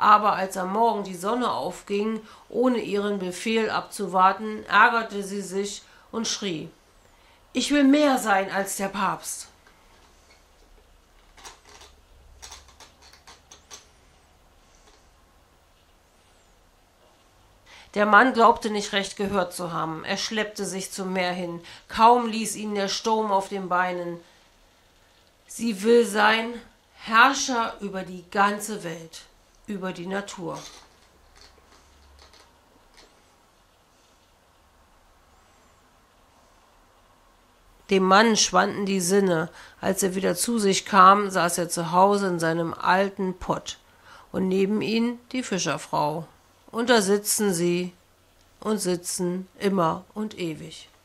aber als am Morgen die Sonne aufging, ohne ihren Befehl abzuwarten, ärgerte sie sich und schrie: »Ich will mehr sein als der Papst!« Der Mann glaubte nicht recht gehört zu haben. Er schleppte sich zum Meer hin. Kaum ließ ihn der Sturm auf den Beinen. Sie will sein Herrscher über die ganze Welt, über die Natur. Dem Mann schwanden die Sinne. Als er wieder zu sich kam, saß er zu Hause in seinem alten Pott und neben ihm die Fischerfrau. Und da sitzen sie und sitzen immer und ewig.